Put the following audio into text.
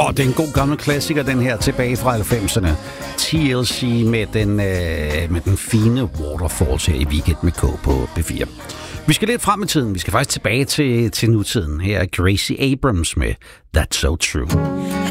Det er en god gammel klassiker, den her, tilbage fra 90'erne. TLC med den fine Waterfalls her i Weekend med K på B4. Vi skal lidt frem i tiden. Vi skal faktisk tilbage til nutiden. Her er Gracie Abrams med That's So True. I